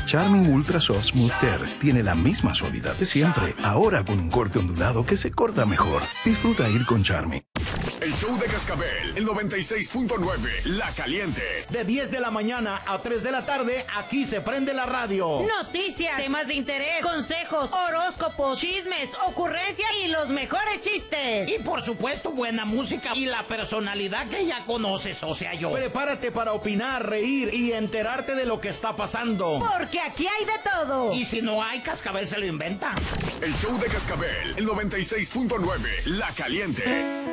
Charmin Ultra Soft Smooth Tear tiene la misma suavidad de siempre, ahora con un corte ondulado que se corta mejor. Disfruta ir con Charmin. El show de Cascabel, el 96.9, La Caliente. De 10 de la mañana a 3 de la tarde, aquí se prende la radio. Noticias, temas de interés, consejos, horóscopos, chismes, ocurrencias y los mejores chistes. Y por supuesto, buena música y la personalidad que ya conoces, o sea, yo. Prepárate para opinar, reír y enterarte de lo que está pasando. Porque aquí hay de todo. Y si no hay, Cascabel se lo inventa. El show de Cascabel, el 96.9, La Caliente.